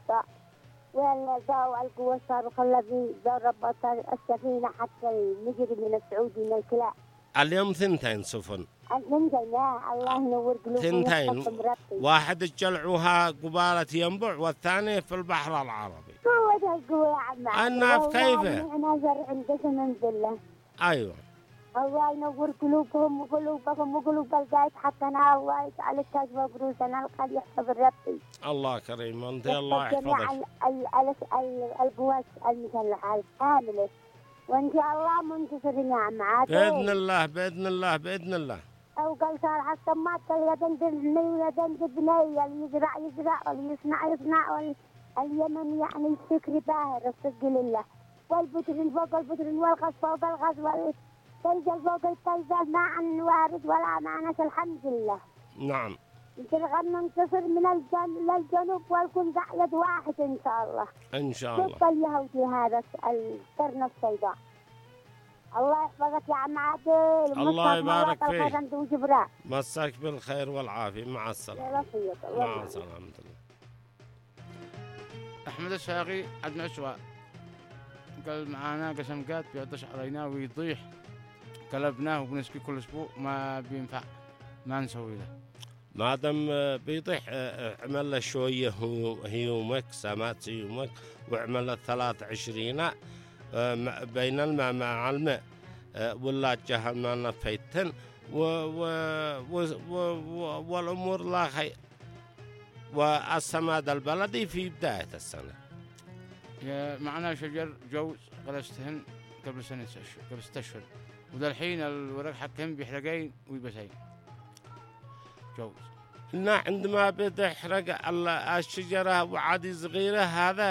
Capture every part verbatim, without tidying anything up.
الأخطاء والقوا القوة الصاروخ الذي جرب السفينة حتى نجري من السعودي من الكلاء. اليوم ثنتين سفن. ثنتين الله ينور قلوبهم. ثنتين واحد تجلعوها قبالة ينبع والثاني في البحر العربي. قوة القوة يا عم. الناف كيفه؟ أنا زرع قسما بالله. أيوة. الله ينور قلوبهم وقلوبكم وقلوب القايد حقنا. الله يجعل التاج مبروسنا القد يحفظ ربي. الله كريم أنت الله يحفظك. جميع القوات المسلحة الكاملة وإن شاء الله منتصرين يا عم عادل. بإذن الله بإذن الله بإذن الله. أو قال صار حتى ما تلا دندني ولا دندبني اللي يزرع يزرع واللي يصنع يصنع واليمن يعني الفكر باهر الصدق لله والبترين فوق البترين والغاز فوق الغاز والتنزل فوق التنزل ما عن وارد ولا معناش الحمد لله. نعم. نتلغى ننتصر من الجن... للجنوب والكل يد واحد إن شاء الله. إن شاء الله. ضد اليهودي هذا القرن السوداء. الله يحفظك يا عم عادل. الله يبارك فيك. وجبراء. مساك بالخير والعافية. مع السلامة. مع السلامة. أحمد الشاقي عندنا عشوة قال معانا قسم قات بيعطش علينا ويطيح قلبناه وبنسقي كل أسبوع ما بينفع ما نسوي له. ما دام بيطيح عمل له شوية هيومك سمات هيومك وعمل له ثلاث عشرين بين الماء مع الماء ولا جهلنا فيتن و و و والأمور لا خير والسماد البلدي في بداية السنة. معنا شجر جوز غرستهن قبل سنة قبل ستة أشهر وذا الحين الورق حقهم بيحرقين ويبسين جوز. لا عندما بتحرق الشجرة وعادي صغيرة هذا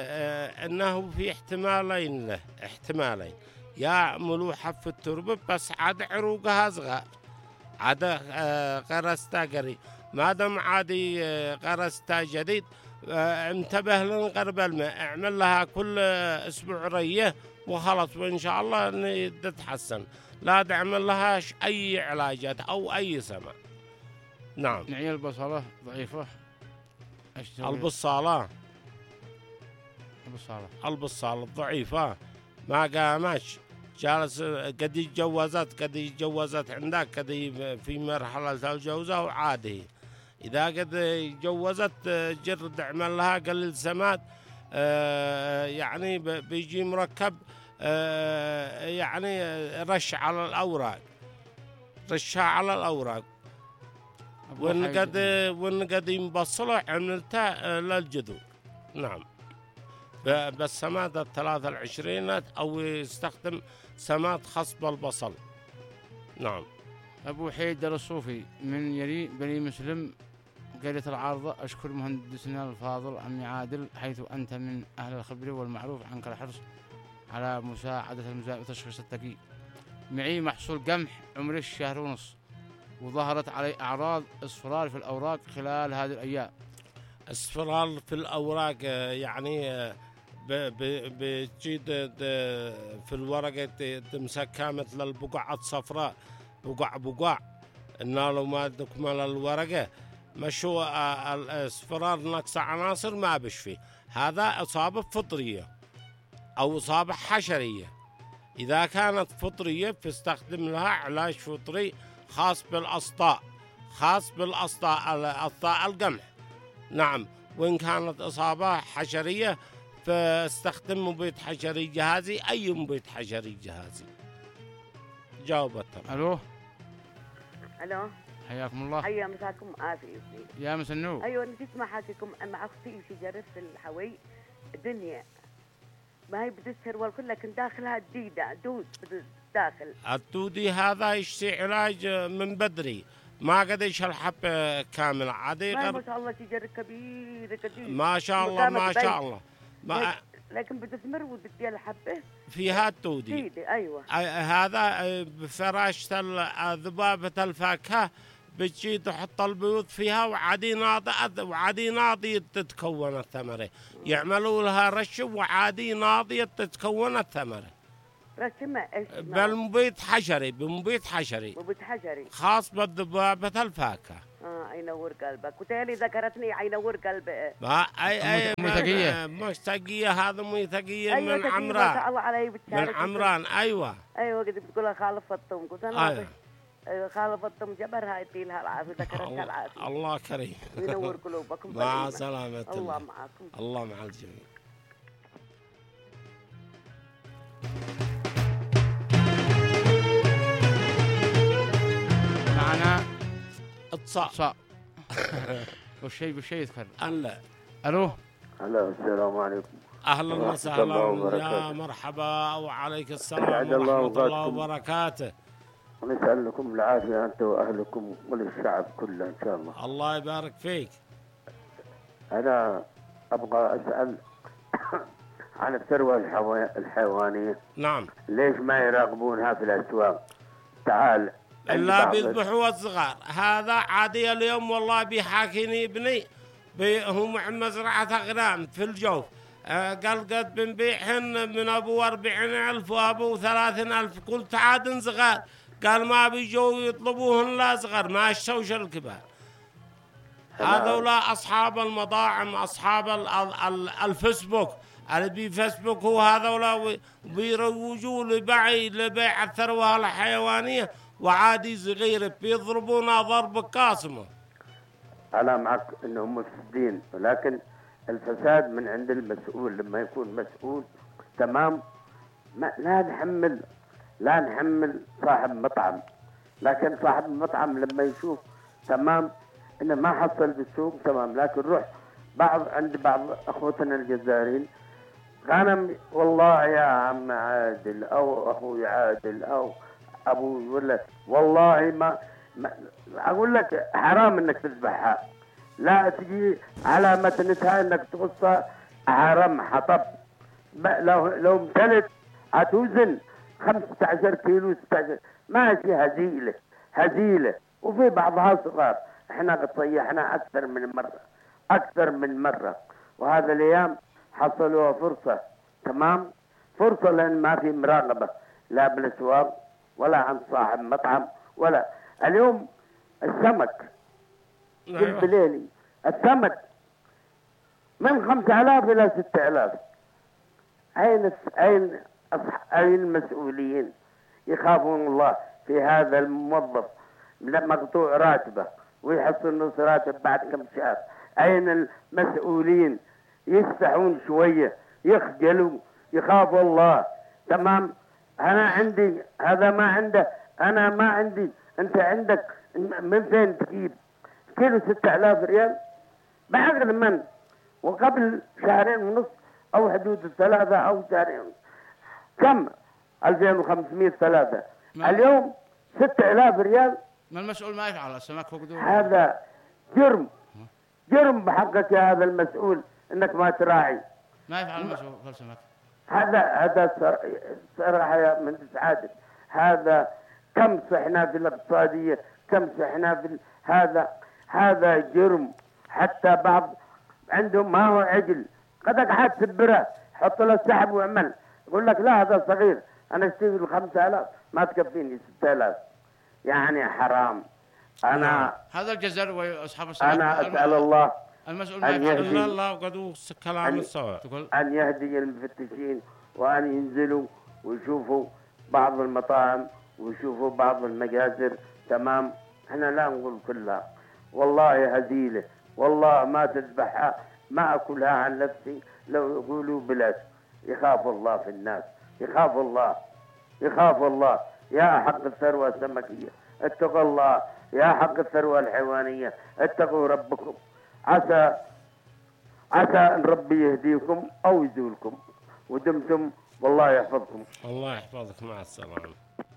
أنه في احتمالين له احتمالين يا ملوحة في التربة بس عاد عروقها صغار عاد غرستا قري ما دام عادي غرستا جديد انتبه لنقرب الماء اعمل لها كل اسبوع ريه وخلص وان شاء الله تتحسن لا تعمل لها اي علاجات او اي سماء. نعم. نعي البصلة ضعيفة. البصالة البصالة البصالة ضعيفة ما قامش جالس قد يتجوزت قد يتجوزت عندك قد في مرحلة الجوزة وعادي إذا قد جوزت جرد اعمل لها قلل سماد آه يعني بيجي مركب آه يعني رش على الأوراق رشها على الأوراق وإن قد وإن قد ينبصله عملته للجذور. نعم. بالسماد الثلاثة العشرينات أو يستخدم سماد خاص بالبصل. نعم. أبو حيدر الصوفي من يري بني مسلم قرية العارضة أشكر مهندسنا الفاضل عمي عادل حيث أنت من أهل الخبرة والمعروف عنك الحرص على مساعدة المزارع وتشخيص التقي. معي محصول قمح عمره الشهر ونص وظهرت علي أعراض اصفرار في الأوراق خلال هذه الأيام. اصفرار في الأوراق يعني بتجي في الورقة تمسكها مثل البقع الصفراء بقع بقع إنه لو ما تكمل الورقة مشو الاصفرار نقص عناصر ما بشفي هذا إصابة فطرية أو إصابة حشرية. إذا كانت فطرية فاستخدم لها علاج فطري خاص بالأسطاء خاص بالأسطاء أسطاء القمح. نعم. وإن كانت إصابة حشرية فاستخدم مبيد حشري جهازي أي مبيد حشري جهازي. جاوبت. ألو. ألو. حياكم الله. حيا مساكم عافية. يا مسنو. أيوة نسيت ما حاكيكم مع أختي شجرة في الحوي دنيا ما هي بتسهر والكل لكن داخلها جديدة دود داخل. الدودي هذا يشتي علاج من بدري ما قديش الحب كامل عادي. ما شاء الله شجرة كبيرة كبيرة. ما شاء الله ما شاء الله. ما لكن بتثمر وبتدي الحبة. فيها الدودي. أيوة. هذا بفراشة ذبابة الفاكهة بتجي تحط البيوض فيها وعادي ناضي وعادي ناضية تتكون الثمرة يعملوا لها رش وعادي ناضية تتكون الثمرة. رش ما إيش؟ بالمبيد حشري بمبيد حشري. مبيد حشري. خاص بالذبابة الفاكهة. اه ينور قلبك، وتالي ذكرتني ينور قلبي. ما اي اي ميثاقية. ميثاقية هذا ميثاقية أيوة من ما عمران. شاء الله علي من بتشارك. عمران ايوه. ايوه قد بتقولها خالف فطم، قلت انا ايوه ايوه خالف فطم جبر هاي لها العافيه، ذكرتها الله, العافيه. الله كريم. وينور قلوبكم. مع سلامة الله معكم. الله مع الجميع. معنا اتصال. اتصال. والشيء بالشيء يذكر. ألا الو. هلا السلام عليكم. اهلا ورحمة وسهلا الله وبركاته. يا مرحبا وعليك السلام أسعد الله ورحمة الله أوقاتكم. وبركاته. ونسأل لكم العافية أنت وأهلكم وللشعب كله إن شاء الله. الله يبارك فيك. أنا أبغى أسأل عن الثروة الحوا- الحيوانية. نعم. ليش ما يراقبونها في الأسواق؟ تعال عند إلا بعض- بيذبحوا الصغار. هذا عادي اليوم والله بيحاكيني ابني بي هو مع مزرعة أغنام في الجوف. آه قال قد بنبيعهن من أبو أربعين ألف وأبو ثلاثين ألف. قلت عاد صغار. قال ما بيجوا يطلبوهن لا صغار ما الشوش الكبار. هذولا أصحاب المطاعم أصحاب ال ال ال الفيسبوك اللي بفيسبوك هو هذولا بيروجوا لبيع لبيع الثروة الحيوانية وعادي صغيرة بيضربونا ضرب قاسمة. أنا معك أنهم مفسدين، ولكن الفساد من عند المسؤول. لما يكون مسؤول تمام ما لا نحمل لا نحمل صاحب مطعم، لكن صاحب المطعم لما يشوف تمام انه ما حصل بالسوق تمام، لكن روح بعض عند بعض اخوتنا الجزائريين غنم والله يا عم عادل او اخوي عادل او ابوي ولا والله ما, ما اقول لك حرام انك تذبحها، لا تجي على متنتها انك تقصها، حرام حطب. لو لو امتلت هتوزن خمسة عشر كيلو ستة عشر ماشي، هزيله هزيله وفي بعضها صغار. احنا قد صيحنا اكثر من مره اكثر من مره، وهذا الايام حصلوا فرصه تمام، فرصه لان ما في مراقبه لا بالاسواق ولا عند صاحب مطعم ولا. اليوم السمك بالليلي السمك من خمسة آلاف إلى ستة آلاف. أين أين أين المسؤولين يخافون الله في هذا الموظف مقطوع راتبه ويحصل نص راتب بعد كم شهر؟ أين المسؤولين يستحون شوية يخجلوا يخافوا الله؟ تمام. أنا عندي هذا ما عنده، أنا ما عندي، أنت عندك من فين تجيب كيلو ستة آلاف ريال بعقل من؟ وقبل شهرين ونص أو حدود الثلاثة أو شهرين كم؟ ألفين وخمسمائة ثلاثة. اليوم ستة آلاف ريال. ما المسؤول ما يفعل السمك فوق دول؟ هذا جرم جرم بحقك يا هذا المسؤول انك ما تراعي. ما يفعل المسؤول في السمك. هذا هذا صراحه يا مهندس عادل، هذا كم صحنا في الاقتصاديه، كم صحنا في هذا هذا جرم. حتى بعض عندهم ما هو عجل قد قعدت سبره حط له السحب واعمل، يقول لك لا هذا صغير انا اشتري له خمسة آلاف ما تكفيني ستة آلاف. يعني حرام. انا هذا الجزر واصحاب السمك. انا اسال الله المسؤول ما يفعل. الله الله قد كلام الصواب. ان يهدي المفتشين وان ينزلوا ويشوفوا بعض المطاعم ويشوفوا بعض المجازر تمام. احنا لا نقول كلها والله هزيله، والله ما تذبحها ما اكلها عن نفسي لو يقولوا بلاش. يخاف الله في الناس، يخاف الله يخاف الله. يا حق الثروة السمكية اتقوا الله، يا حق الثروة الحيوانية اتقوا ربكم. عسى عسى ان ربي يهديكم او يزولكم ودمتم والله يحفظكم. الله يحفظك مع السلامة.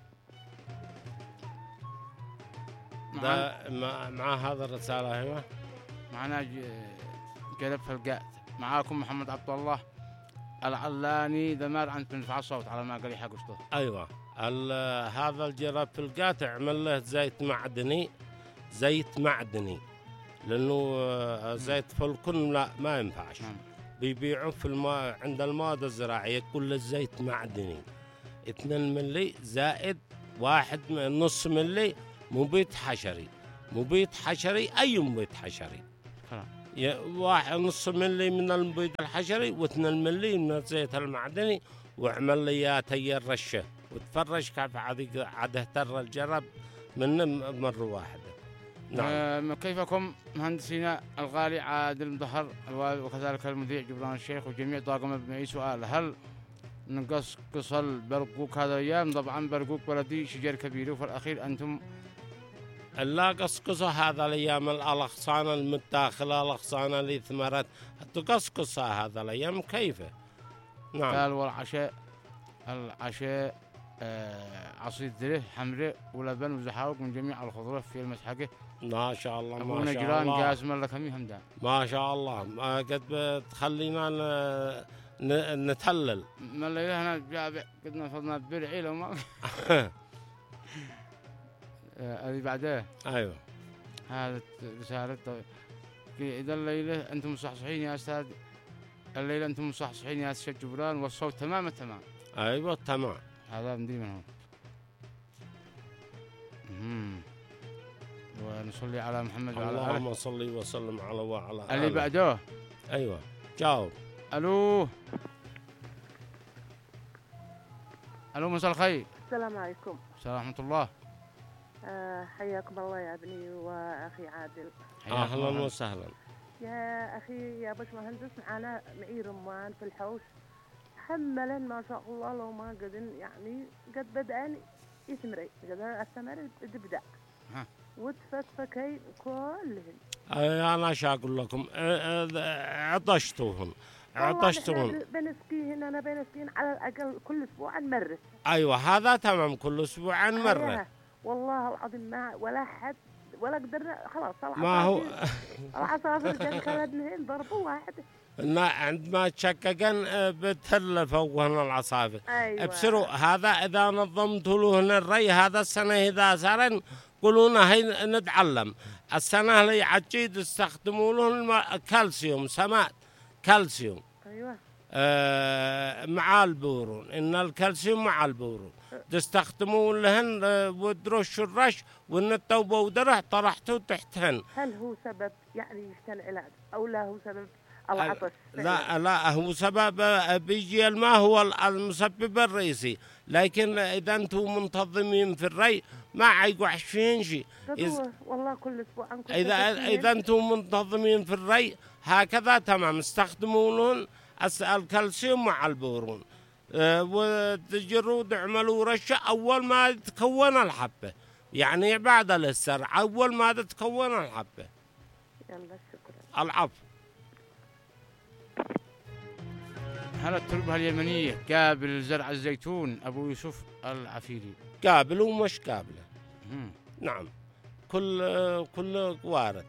مع, ده مع, مع هذا الرسالة ايوه. معنا قلب فلقات. معاكم محمد عبد الله العلاني دمار. انت بنرفع الصوت على ما قال يحق اشطر. ايوه هذا الجراب في القات اعمل له زيت معدني، زيت معدني لانه زيت فلكن لا ما ينفعش. بيبيعوا في الماء عند المواد الزراعيه كل الزيت معدني اثنين ملي زائد واحد نص ملي مبيد حشري مبيد حشري، أي مبيد حشري. خلاص. واحد نص ملي من المبيد الحشري واثنين ملي من الزيت المعدني، واعمل لي يا تي الرشة وتفرج كيف عاد ترى الجرب من مرة واحدة. نعم. آه كيفكم مهندسينا الغالي عادل مظهر الوالد وكذلك المذيع جبران الشيخ وجميع طاقم ابنائي؟ سؤال: هل نقص قصل برقوق هذا الأيام؟ طبعا برقوق بلدي شجر كبير، وفي الأخير أنتم لا قصقصة هذا الأيام الأغصان المتداخلة، الأغصان اللي ثمرت تقصقصة هذا الأيام كيفه. نعم. قال والعشاء العشاء آه عصير ذره حمراء ولبن وزحاوق من جميع الخضروات في المسحقة. ما شاء الله ما أبو شاء نجران الله. قاسم الله كمي همدان. ما شاء الله. ما قد بتخلينا ن... نتهلل. ما الليلة هنا جابع قد نفضنا برعي لو ما هذه بعدها. أيوه. هذا رسالة. إذا الليلة أنتم مصحصحين يا أستاذ، الليلة أنتم مصحصحين يا أستاذ جبران، والصوت تمام التمام. أيوه تمام. هذا مدري من هو. امم ونصلي على محمد وعلى آله. اللهم صل وسلم على وعلى اللي بعده. أيوه جاوب. ألو ألو مساء الخير. السلام عليكم. السلام ورحمة الله. آه حياكم الله يا ابني وأخي عادل. أهلا وسهلا. يا أخي يا باشمهندس، معنا معي رمان في الحوش حملا ما شاء الله، لو ما قد يعني قد بدأن يثمري، قد الثمر تبدأ وتفكفكي كلهن. أنا شو أقول لكم، عطشتوهن عطشتوهن. بنسقيهن، أنا بنسقيهن على الأقل كل أسبوع مرة. أيوة هذا تمام، كل أسبوع مرة. والله العظيم ما ولا حد ولا قدرنا خلاص. ما هو العصافير كان كلبنهن ضربوا واحد. عندما تشككن بتلفوا هنا العصافير. أيوة. ابصروا هذا إذا نظمتوا لهن الري هذا السنة إذا صارن قولونا هي نتعلم. السنة اللي عجيد استخدموا لهم كالسيوم سماد كالسيوم. أيوة. آه مع البورون، إن الكالسيوم مع البورون تستخدموا لهن ودرش الرش والنتو بودره طرحتوا تحتهن. هل هو سبب يعني يشتن علاج أو لا هو سبب العطش؟ لا لا هو سبب بيجي الماء هو المسبب الرئيسي، لكن إذا أنتم منتظمين في الري ما عيقعش فيهن شيء. والله كل أسبوع إذا إذا أنتم منتظمين في الري هكذا تمام. استخدموا لهم الكالسيوم مع البورون. أه وتجروا تعملوا رشة أول ما تتكون الحبة، يعني بعد الزرع أول ما تتكون الحبة. يلا شكرا. العفو. هل التربة اليمنية قابل لزرع الزيتون؟ أبو يوسف العفيري. قابل ومش قابلة. مم. نعم كل كل وارد.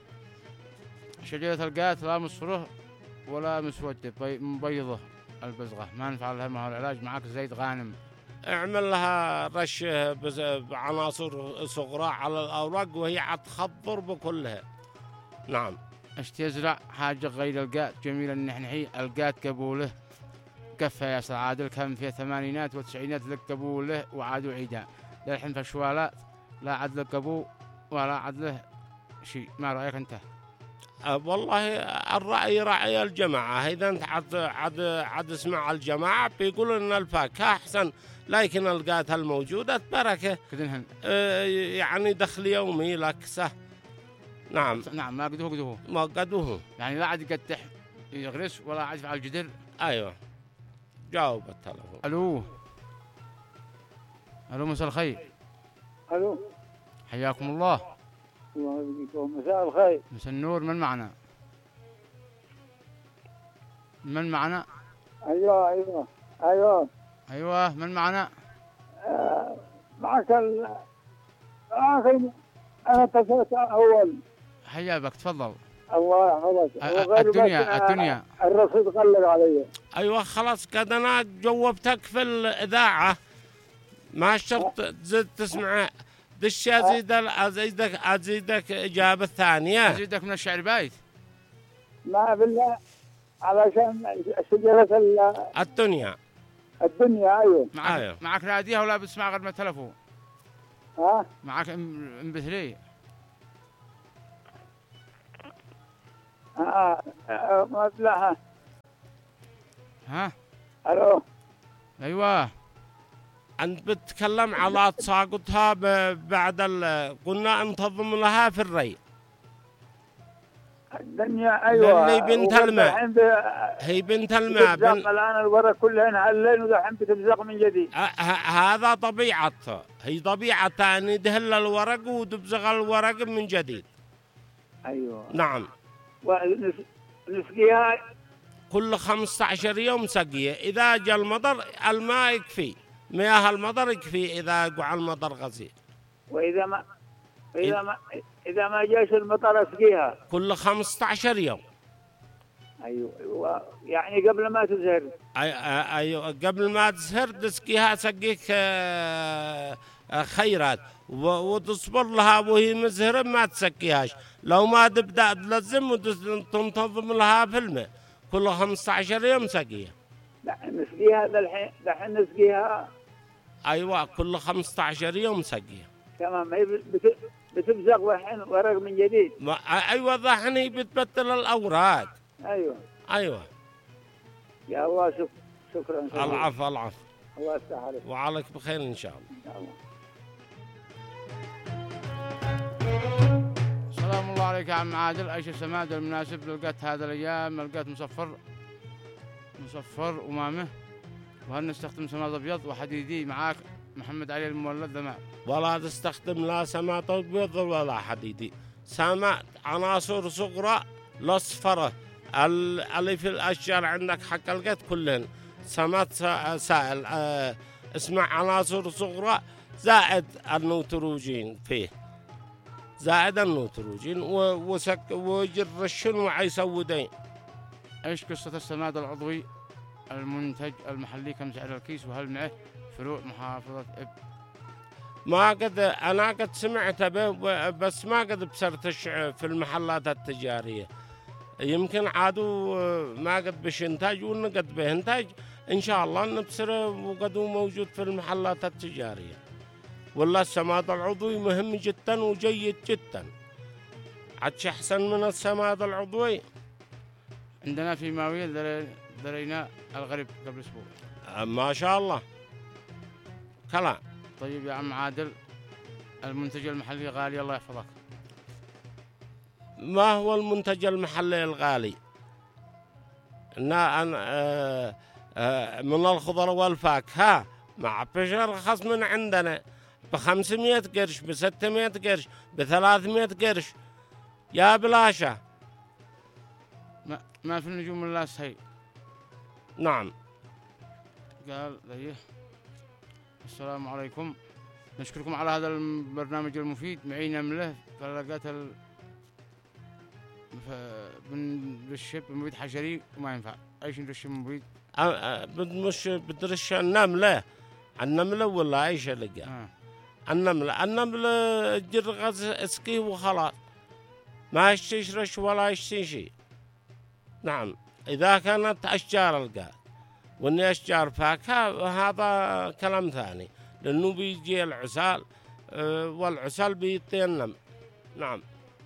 شجرة القات لا مصفره ولا مسودة مبيضة البزغة، ما نفع لها ما هو العلاج؟ معك زيت غانم. اعمل لها رش بعناصر صغرى على الأوراق وهي عتخضر بكلها. نعم. اشتي ازرع حاجة غير القات جميلة النحنحي. القات قبوله كفى يا أستاذ عادل، كان في الثمانينات والتسعينات لك قبوله وعادوا عيدا. للحين في الشوالات لا عاد له قبو ولا عاد له شيء. ما رأيك أنت؟ أه والله الرأي رأي الجماعة. إذا أنت عاد عاد عاد اسمع الجماعة بيقولوا إن الفاكهة أحسن، لكن القات الموجودة بركة. كذنهن. أه يعني دخل يومي لك سه. نعم. نعم ما قدوه قدوه. ما قدوه. يعني لا عاد يقدح يغرس ولا عاد على الجدر. أيوه. جاوب التلفون. ألو ألو مساء الخير. ألو حياكم الله. الله يبقيكم. مساء الخير. مساء النور. من معنا؟ من معنا؟ أيوه أيوه أيوه أيوه من معنا؟ آه معك ال معك أنا اتصلت أول. حيا بك تفضل. الله يحفظك. الدنيا الدنيا الرصيد غلق علي. أيوة خلاص قد أنا جاوبتك في الإذاعة، ما شرط تزيد تسمع. دش أزيد أزيدك أزيدك إجابة ثانية. أزيدك من الشعر بايت. ما بالله علشان شجرة الدنيا. الدنيا. أيوه معك أيوه. معك رادية ولا بتسمع غير ما تلفون؟ ها معك ام بثري؟ آه آه، ما لا ها الو ايوه أنت بتتكلم على تساقطها ب- بعد ال... قلنا انتظم لها في الري. الدنيا ايوه للي بنت وقد الماء. الحين ب- هي بنت الماء بتلزق بن... الان الورق كلها انهلين ودحين بتلزق من جديد. ه- ه- هذا طبيعتها، هي طبيعتها أن يدهل الورق وتبزغ الورق من جديد. ايوه نعم. ونسقيها كل خمسة عشر يوم سقيه، إذا جاء المطر الماء يكفي، مياه المطر يكفي إذا قع المطر غزير. واذا ما اذا ما اذا ما جاش المطر اسقيها. كل خمسة عشر يوم. ايوه يعني قبل ما تزهر. أي أيوة قبل ما تزهر تسقيها سقيك آه، آه، خيرات و- وتصبر لها وهي مزهرة ما تسقيهاش، لو ما تبدأ تلزم وتنتظم لها في الماء كل خمسة عشر يوم سقيها. دحين نسقيها الحين دحين نسقيها. أيوة كل خمسة عشر يوم سقيها. تمام هي بت- بتبزغ والحين ورق من جديد. ما أيوة ذحين هي بتبدل الأوراق. ايوه أيوة. يا الله شك... شكرا شكرا. العفو العفو. الله يفتح عليك. وعليك بخير إن شاء الله. إن شاء الله. سلام الله عليك يا عم عادل. ايش السماد المناسب لقيت هذا الايام؟ لقيت مصفر مصفر ومامه، وهل نستخدم سماد ابيض وحديدي؟ معاك محمد علي المولد ذماء. ولا تستخدم لا سماد أبيض ولا حديدي، سماد عناصر صغرى الأصفرة ال- اللي في الأشجار عندك حق القت كلهن سماد سا- سائل. آه اسمع عناصر صغرى زائد النيتروجين فيه، زائد النيتروجين و- وسك وجرشن وعيسودين. ايش قصة السماد العضوي المنتج المحلي؟ كم سعر الكيس؟ وهل معه فروع محافظة إب؟ ما قد أنا قد سمعت به ب- بس ما قد بصرتش في المحلات التجارية، يمكن عادوا ما قد بش إنتاج ونقد به إنتاج إن شاء الله نبصره وقد هو موجود في المحلات التجارية. والله السماد العضوي مهم جدا وجيد جدا، عدش أحسن من السماد العضوي. عندنا في ماوية دري- درينا الغرب قبل اسبوع. أه، ما شاء الله كلام. طيب يا عم عادل، المنتج المحلي غالي الله يحفظك. ما هو المنتج المحلي الغالي؟ أنا آه آه من الخضر والفاكهة مع بشر أرخص من عندنا بخمسمية قرش، بستمية قرش، بثلاثمية قرش يا بلاشة. ما, ما في النجوم الا سهي. نعم. قال ذيه. السلام عليكم، نشكركم على هذا البرنامج المفيد. معي نملة فلقيت ال ف- من الشب مبيد حشري وما ينفع. ايش ندرش مبيد؟ آه آه بد- مش بدرش النملة، النملة ولا أي لقى آه. النملة النملة جرغز اسكي وخلاص، ما يشترش ولا يشتري شيء. نعم إذا كانت أشجار القاء، وإني أشجار فاكهة هذا كلام ثاني، لأنه بيجي العسال آه، والعسال بيتينم. نعم.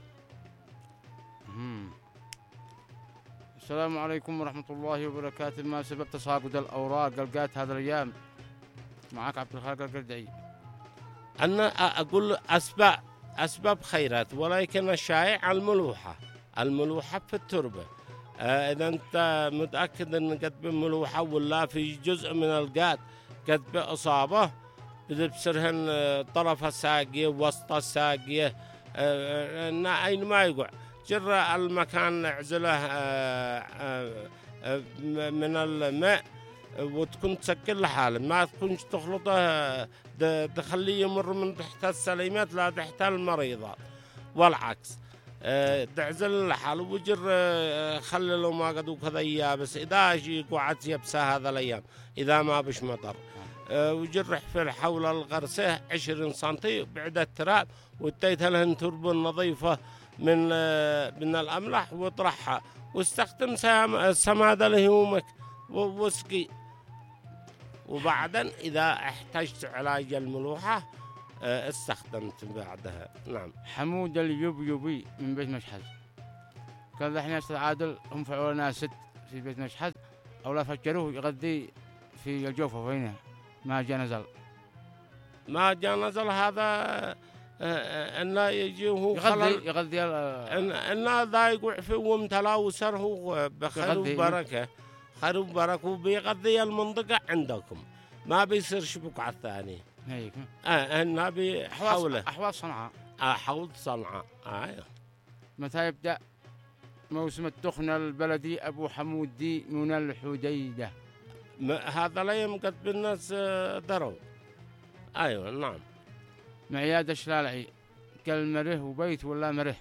مم. السلام عليكم ورحمة الله وبركاته. ما سبب تساقط الأوراق القات هذا الأيام؟ معك عبد الخالق القردعي. أنا أقول أسباب أسباب خيرات، ولكن الشائع الملوحة الملوحة في التربة. آه، إذا أنت متأكد أن قد بملوحة ولا في جزء من القات قد بإصابة، بتبصرهن آه، طرف الساقية وسط الساقية، آه، آه، أين ما يقع جر المكان اعزله آه، آه، آه، من الماء وتكون تسكر لحاله، ما تكونش تخلطه د- تخليه يمر من تحت السليمات لا تحت المريضات، والعكس. آه، تعزل لحاله وجر آه، خلي له ما قد وكذا يابس إذا شي قعدت يبسه هذا الأيام إذا ما بش مطر. آه، وجرح في حول الغرسة عشرين سنتي بعد التراب، واتيت لهن تربة نظيفة من آه، من الأملاح واطرحها، واستخدم سام- سماد لهيومك و- واسقي. وبعدين إذا احتجت علاج الملوحة آه، استخدمت بعدها. نعم. حمود اليبيبي من بيت مشحذ. قال الحين يا أستاذ عادل هم فعلوا لنا سد في بيت مشحد أو لا فجروه يغذي في الجوفة وينه ما جاء نزل. ما جاء نزل هذا انه يجي هو يغذي يغذي انه ذا يقع فيه ومتلا وسر هو بخير وبركه خير وبركه وبيغذي المنطقه عندكم ما بيصير شبك على الثاني. هيك اه انه بحوله احواض صنعاء. اه حوض صنعاء. ايوه. متى يبدا موسم التخن البلدي ابو حمود دي من الحديده؟ هذا لا يمقت بالناس دروا. ايوه نعم. معياد الشلالعي قال مره وبيت ولا مره؟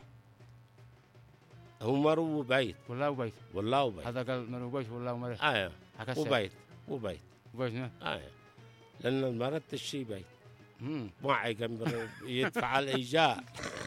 هو مرو وبيت ولا وبيت ولا وبيت. هذا قال مره وبيت ولا ومره. ايوه وبيت وبيت وبيت نعم. ايوه لان المرة تشي بيت امم ما عيقم يدفع الايجار.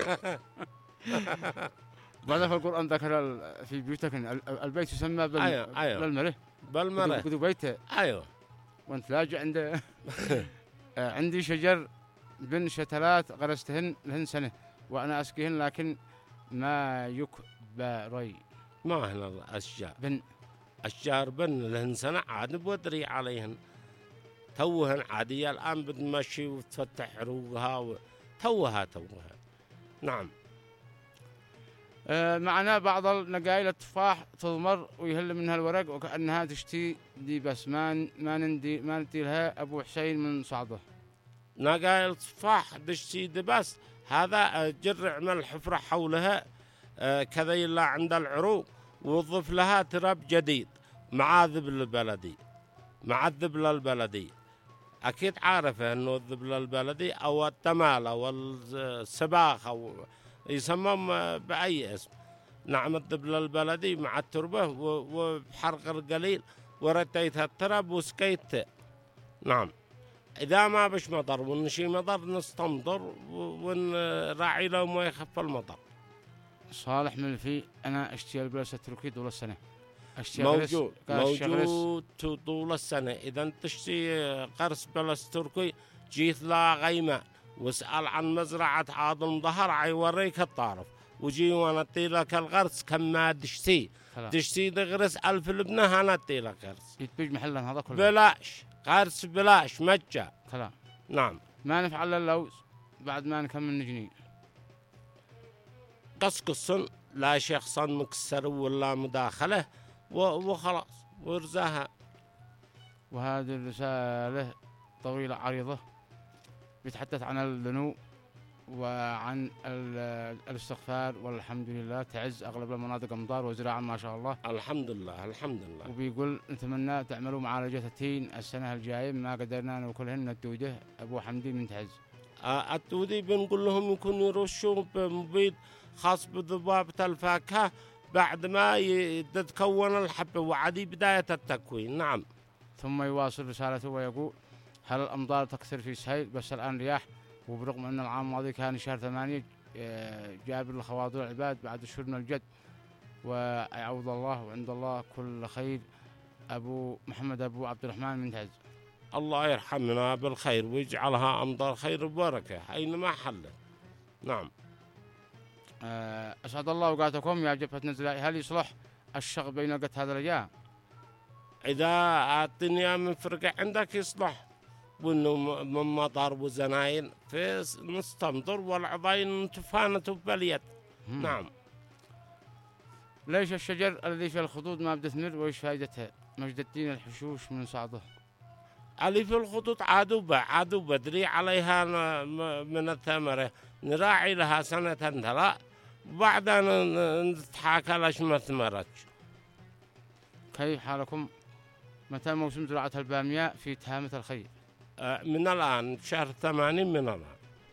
بعدها في القرآن ذكر في بيوتك البيت يسمى بال أيوة أيوة بالمره بالمره بدو بيته. ايوه. وانت لاجئ عند عندي شجر بن شتلات غرستهن لهن سنه وانا اسقيهن لكن ما يكبري. ما هنا الاشجار بن اشجار بن لهن سنه عاد بودري عليهن توهن عاديه الان بتمشي وتفتح عروقها و... توها توها. نعم. آه معنا بعض النقايل التفاح تضمر ويهل منها الورق وكأنها تشتي دي بس ما ما ندي ما ندي لها ابو حسين من صعده. نقايل تفاح دشتي دي بس هذا جرع من الحفرة حولها آه كذا يلا عند العروق ووظف لها تراب جديد مع ذبل البلدي مع الذبل البلدي. أكيد عارفة إنه الذبل البلدي أو التمال أو السباخ أو يسمون بأي اسم. نعم الذبل البلدي مع التربة وبحرق القليل ورتيتها التراب وسكيت. نعم. إذا ما بش مطر ونشي مطر نستمطر ونراعي له ما يخف المطر. صالح من الفي أنا أشتري البلس التركي طول السنة. موجود موجود طول السنة. إذا تشتري قرص بلس تركي جيت لا غيمة واسأل عن مزرعة عاظم ظهر عيوريك الطارف وجي وانا لك الغرس كم ما دشتي دشتي دغرس ألف لبنة أنا لك غرس يتبيج محلا هذا كله بلاش قرص بلاش مجا. كلام. نعم. ما نفعل اللوز بعد ما نكمل نجني قصقصن لا شخصا مكسر ولا مداخله وخلاص ورزاها. وهذه الرسالة طويلة عريضة بيتحدث عن الذنوب وعن الاستغفار والحمد لله تعز أغلب المناطق أمطار وزراعة ما شاء الله. الحمد لله الحمد لله. وبيقول نتمنى تعملوا معالجة التين السنة الجاية ما قدرنا نوكلهن الدودة أبو حمدي من تعز. آه الدودي بنقول لهم يكون يرشوا بمبيد خاص بذبابة الفاكهة بعد ما تتكون الحبة وعدي بداية التكوين. نعم. ثم يواصل رسالته ويقول هل الأمطار تكثر في سهيل بس الآن رياح وبرغم أن العام الماضي كان شهر ثمانية جابر لخواطر العباد بعد شهور من الجد ويعوض الله وعند الله كل خير. أبو محمد أبو عبد الرحمن من تعز. الله يرحمنا بالخير ويجعلها أمطار خير وبركة أينما حلت. نعم. أسعد الله أوقاتكم يا جبهة نزلاء. هل يصلح الشغل بين وقت هذا الرجاء؟ إذا الدنيا من فرقة عندك يصلح وإنه من مطر وزناين في نستمطر والعضاين تفانته ببليت. نعم. ليش الشجر الذي في الخطوط ما بتثمر وإيش فائدتها؟ مجد الدين الحشوش من صعده. اللي في الخطوط عادوا عادوا بدري عليها من الثمرة نراعي لها سنة ثلاث وبعدين نتحاكى ليش ما ثمرتش. كيف حالكم؟ متى موسم زراعة البامية في تهامة الخير؟ من الآن شهر ثمانين من الآن.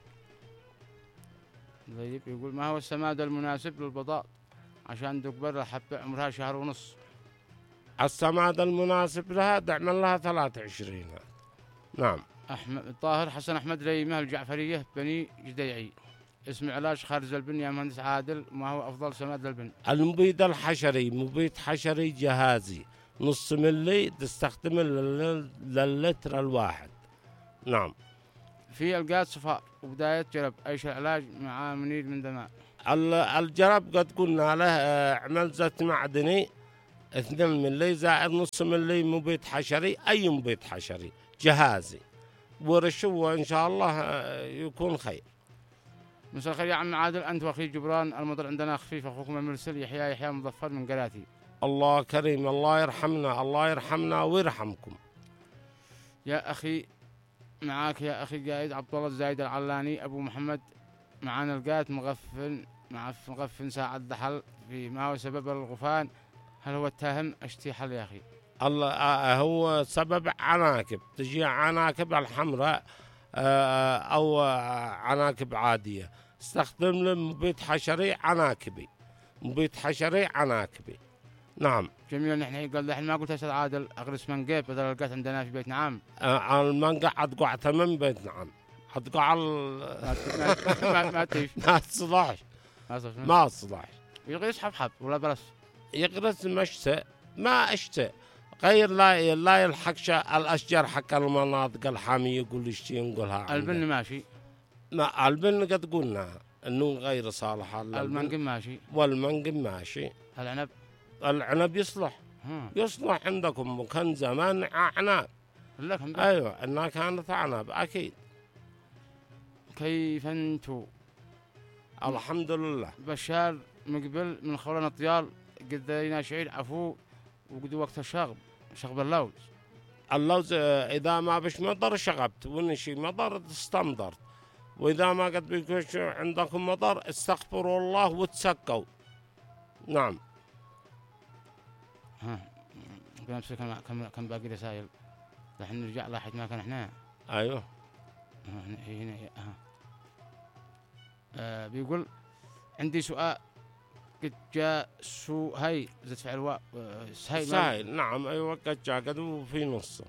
طيب يقول ما هو السماد المناسب للبطاط عشان تكبر الحبة عمرها شهر ونص؟ السماد المناسب لها دعم لها ثلاثة وعشرين. نعم. أحمد طاهر حسن أحمد ريمة الجعفرية بني جديعي. اسم علاج خارج البن يا مهندس عادل ما هو أفضل سماد للبن؟ المبيد الحشري مبيد حشري جهازي نص ملي تستخدمه لللتر الواحد. نعم. في القات صفاء وبداية جرب ايش العلاج مع منير من دماء؟ ال- الجرب قد قلنا له آه، عمل زيت معدني اثنين ملي زائد نص ملي مبيد حشري، أي مبيد حشري جهازي، ورشوه إن شاء الله آه، يكون خير. مساء الخير يا عم عادل، أنت وأخي جبران، المطر عندنا خفيف، أخوكم المرسل يحيى يحيى مظفر من قراتي. الله كريم، الله يرحمنا، الله يرحمنا ويرحمكم. يا أخي معاك يا أخي قايد عبد الله الزايد العلاني أبو محمد، معانا القات مغفن معف مغفن ساعة دحل في ما هو سبب الغفان، هل هو التاهم؟ أشتي حل يا أخي. الله آه، هو سبب عناكب، تجي عناكب الحمراء آه، أو آه، عناكب عادية، استخدم له مبيد حشري عناكبي، مبيد حشري عناكبي. نعم. جميل. نحن قال الحين ما قلت يا أستاذ عادل أغرس منقيب بدل القات عندنا في بيت نعام. آه، المنقع أتقع ثمن بيت نعم، أتقع ما ما ما تيش ما تصلحش، ما تصلحش. يغرس حب ولا برس؟ يغرس مشتى ما اشتى، غير لا لا يلحقش الاشجار حق المناطق الحاميه، يقول اشتي نقولها. البن ماشي؟ ما البن قد قلنا انه غير صالح. المنقم ماشي؟ والمنقم ماشي. العنب؟ العنب يصلح. ها. يصلح عندكم كان زمان اعناب. لكن ايوه انها كانت اعناب اكيد. كيف انتو؟ الحمد لله. بشار مقبل من خولنا طيال، قدينا شعير عفو وقد وقت الشغب، شغب اللوز. اللوز آه، اذا ما بش مطر شغبت، ونشي مطر استمطرت، واذا ما قد بيكونش عندكم مطر استغفروا الله وتسقوا. نعم. ها بنفسك كم كم كم باقي رسائل، الحين نرجع لاحظ ما كان احنا. ايوه. هنا هنا ها. آه بيقول عندي سؤال، قد جاء سو هاي زد فعل واء سهيل. سهيل نعم ايوه قد جاء قد وفي نصه.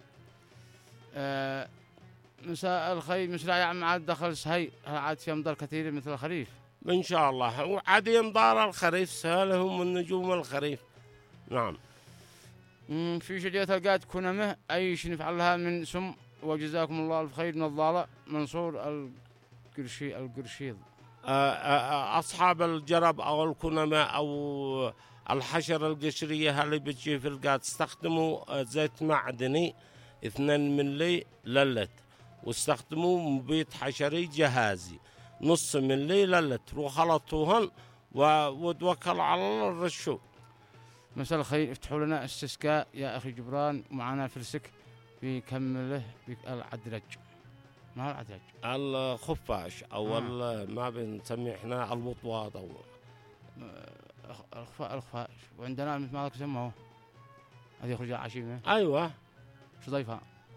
آه مساء الخير، مساء يا عم عاد دخل سهيل، هل عاد في امطار كثير مثل الخريف؟ ان شاء الله، وعاد يمطار الخريف سهلهم من نجوم الخريف. نعم. مم، في شجرة القات كنمه اي شيء نفعل لها من سم، وجزاكم الله الف خير. نضالة منصور القرشي القرشيض. أصحاب الجرب أو الكنمة أو الحشرة القشرية اللي بتجي في القات استخدموا زيت معدني اثنين ملي للت، واستخدموا مبيد حشري جهازي نص ملي للت، وخلطوهن وتوكل على الله الرشو. مساء الخير، افتحوا لنا استسقاء يا أخي جبران، ومعنا فرسك بيكمله العدرج. ما هو العدرج؟ الخفاش أو آه. ما بنسميه احنا الوطواط أو الخفاش. الخفاش وعندنا مثل ما يسموه هذه يخرج عشيمة. أيوة. شو ضيفها؟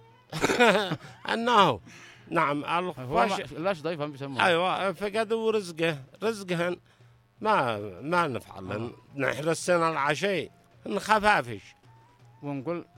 أنه نعم الخفاش. لا شو ضيفها بيسموه. أيوة فقدوا رزقه رزقهن ما ما نفعل. آه. نحرسنا العشي نخفافش ونقول